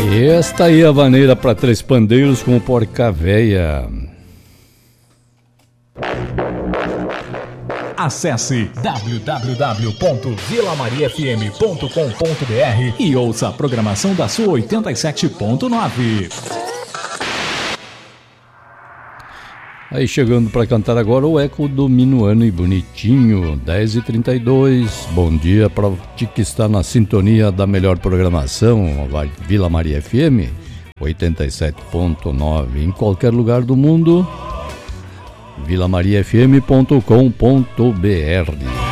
Esta aí é a maneira para Três Pandeiros com Porca Véia. Acesse www.vilamariafm.com.br e ouça a programação da sua 87.9. Aí chegando para cantar agora o Eco do Minuano e Bonitinho, 10h32. Bom dia para ti que está na sintonia da melhor programação, Vila Maria FM 87.9, em qualquer lugar do mundo, vilamariafm.com.br.